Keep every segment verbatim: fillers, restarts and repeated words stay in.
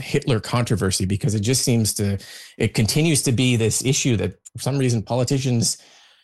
Hitler controversy, because it just seems to, it continues to be this issue that for some reason politicians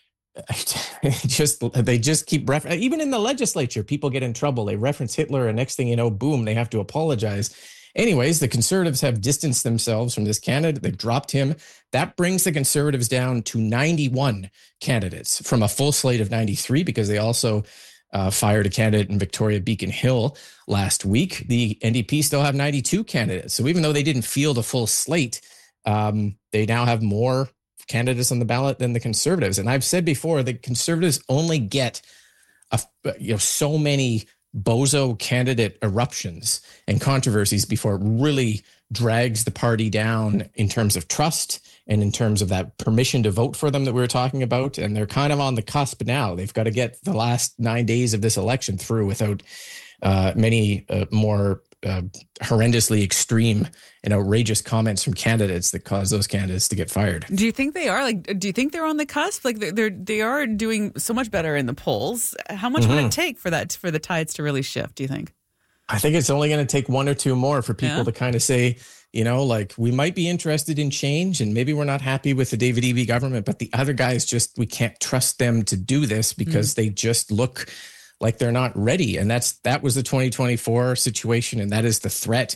just, they just keep, ref- even in the legislature, people get in trouble. They reference Hitler and next thing you know, boom, they have to apologize. Anyways, the Conservatives have distanced themselves from this candidate. They've dropped him. That brings the Conservatives down to ninety-one candidates from a full slate of ninety-three, because they also uh, fired a candidate in Victoria Beacon Hill last week. The N D P still have ninety-two candidates. So even though they didn't field a full slate, um, they now have more candidates on the ballot than the Conservatives. And I've said before, the Conservatives only get a, you know, so many bozo candidate eruptions and controversies before it really drags the party down in terms of trust and in terms of that permission to vote for them that we were talking about. And they're kind of on the cusp now. They've got to get the last nine days of this election through without uh, many uh, more uh, horrendously extreme and outrageous comments from candidates that cause those candidates to get fired. Do you think they are? Like, do you think they're on the cusp? Like, they're, they're they are doing so much better in the polls. How much mm-hmm. would it take for that, for the tides to really shift, do you think? I think it's only going to take one or two more for people yeah. to kind of say, you know, like, we might be interested in change and maybe we're not happy with the David Eby government, but the other guys just, we can't trust them to do this because mm. they just look like they're not ready. And that's, that was the twenty twenty-four situation. And that is the threat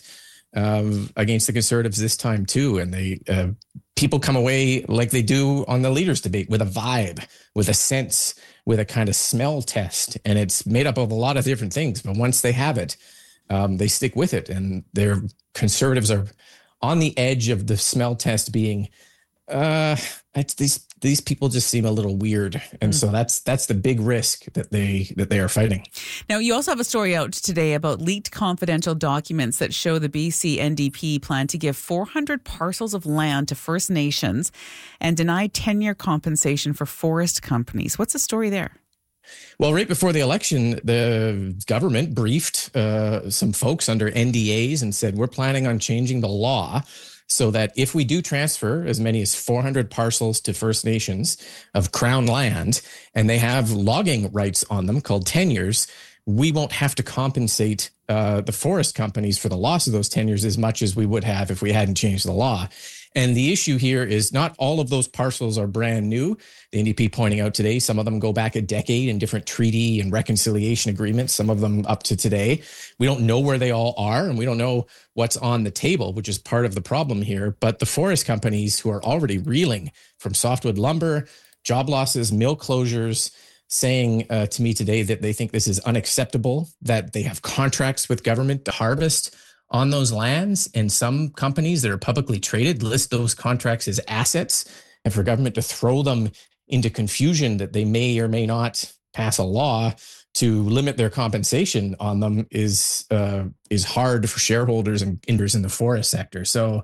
um, against the Conservatives this time too. And they, uh, people come away like they do on the leaders debate, with a vibe, with a sense, with a kind of smell test. And it's made up of a lot of different things, but once they have it, um, they stick with it. And their Conservatives are on the edge of the smell test being, uh, it's these, these people just seem a little weird. And mm. so that's, that's the big risk that they, that they are fighting. Now, you also have a story out today about leaked confidential documents that show the B C N D P plan to give four hundred parcels of land to First Nations and deny tenure compensation for forest companies. What's the story there? Well, right before the election, the government briefed uh, some folks under N D As and said, we're planning on changing the law so that if we do transfer as many as four hundred parcels to First Nations of Crown land, and they have logging rights on them called tenures, we won't have to compensate uh, the forest companies for the loss of those tenures as much as we would have if we hadn't changed the law. And the issue here is not all of those parcels are brand new. The N D P pointing out today, some of them go back a decade in different treaty and reconciliation agreements, some of them up to today. We don't know where they all are, and we don't know what's on the table, which is part of the problem here. But the forest companies who are already reeling from softwood lumber, job losses, mill closures, saying uh, to me today that they think this is unacceptable, that they have contracts with government to harvest on those lands, and some companies that are publicly traded list those contracts as assets, and for government to throw them into confusion that they may or may not pass a law to limit their compensation on them is uh, is hard for shareholders and inders in the forest sector. So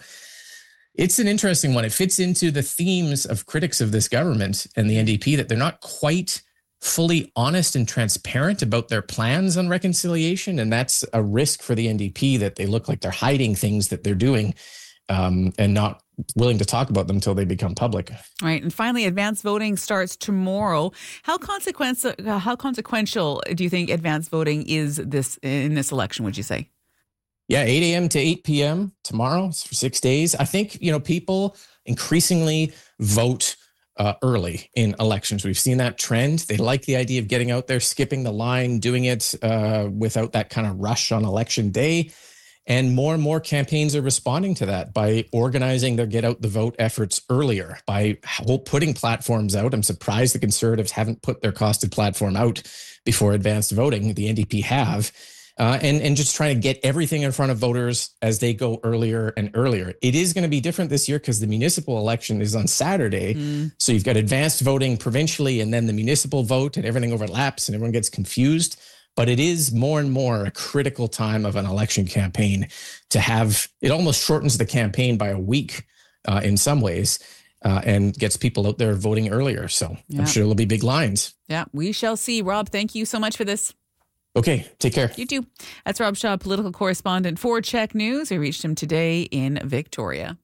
it's an interesting one. It fits into the themes of critics of this government and the N D P that they're not quite fully honest and transparent about their plans on reconciliation. And that's a risk for the N D P, that they look like they're hiding things that they're doing um, and not willing to talk about them until they become public. Right. And finally, advanced voting starts tomorrow. How consequential, how consequential do you think advanced voting is this in this election, would you say? Yeah, eight a.m. to eight p.m. tomorrow. It's for six days. I think, you know, people increasingly vote Uh, early in elections. We've seen that trend. They like the idea of getting out there, skipping the line, doing it uh, without that kind of rush on election day. And more and more campaigns are responding to that by organizing their get out the vote efforts earlier, by putting platforms out. I'm surprised the Conservatives haven't put their costed platform out before advanced voting. The N D P have. Uh, and, and just trying to get everything in front of voters as they go earlier and earlier. It is going to be different this year because the municipal election is on Saturday. Mm. So you've got advanced voting provincially and then the municipal vote, and everything overlaps and everyone gets confused. But it is more and more a critical time of an election campaign to have, it almost shortens the campaign by a week uh, in some ways. Uh, and gets people out there voting earlier. So yeah. I'm sure there'll be big lines. Yeah, we shall see. Rob, thank you so much for this. Okay, take care. You too. That's Rob Shaw, political correspondent for Check News. I reached him today in Victoria.